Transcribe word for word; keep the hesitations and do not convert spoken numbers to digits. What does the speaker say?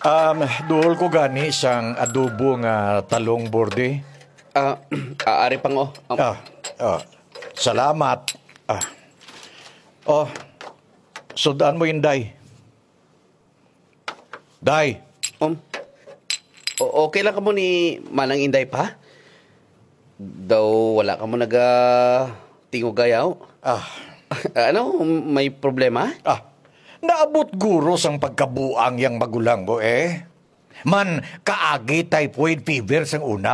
Um, duol ko gani siyang adobo nga talong borde. Ah, aari pang oh. Um, Ah, ah, salamat. Ah. Oh, sudaan mo yun, Day. Day. um, o- okay lang ka mo ni Manang Inday pa? Daw wala ka mo naga tingugayaw. Ah, Ano, may problema? ah. Naabot guro sang pagkabuang yang magulang mo eh. Man, kaagi typhoid fever sang una.